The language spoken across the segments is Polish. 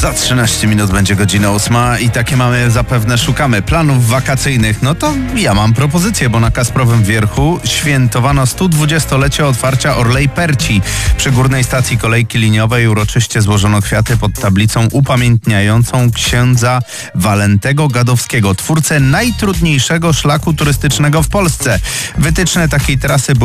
Za 13 minut będzie godzina 8 i takie mamy zapewne szukamy planów wakacyjnych. No to ja mam propozycję, bo na Kasprowym Wierchu świętowano 120-lecie otwarcia Orlej Perci. Przy górnej stacji kolejki liniowej uroczyście złożono kwiaty pod tablicą upamiętniającą księdza Walentego Gadowskiego, twórcę najtrudniejszego szlaku turystycznego w Polsce. Wytyczenie takiej trasy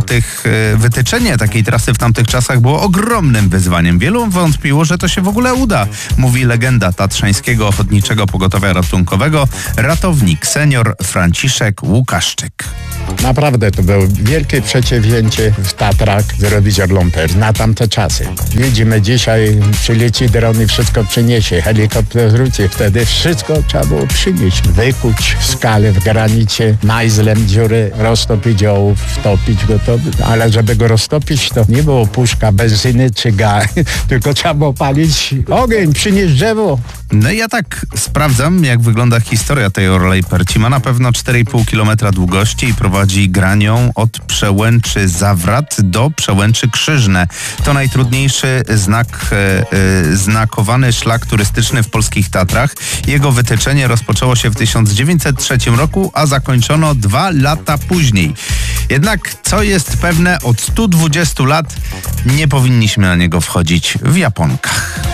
w tamtych czasach było ogromnym wyzwaniem. Wielu wątpiło, że to się w ogóle uda, mówi legenda Tatrzańskiego Ochotniczego Pogotowia Ratunkowego, ratownik senior Franciszek Łukaszczyk. Naprawdę to było wielkie przedsięwzięcie w Tatrach zrobić Orlą Perci na tamte czasy. Widzimy dzisiaj, przyleci dron i wszystko przyniesie, helikopter wróci. Wtedy wszystko trzeba było przynieść, wykuć skalę w granicie, majzlem dziury, roztopić ołów, wtopić go, ale żeby go roztopić, to nie było puszka benzyny czy gaz, tylko trzeba było palić ogień, przynieść drzewo. No i ja tak sprawdzam, jak wygląda historia tej Orlej Perci. Ma na pewno 4,5 km długości i prowadzi granią od Przełęczy Zawrat do Przełęczy Krzyżne. To najtrudniejszy znakowany szlak turystyczny w polskich Tatrach. Jego wytyczenie rozpoczęło się w 1903 roku, a zakończono 2 lata później. Jednak, co jest pewne, od 120 lat nie powinniśmy na niego wchodzić w japonkach.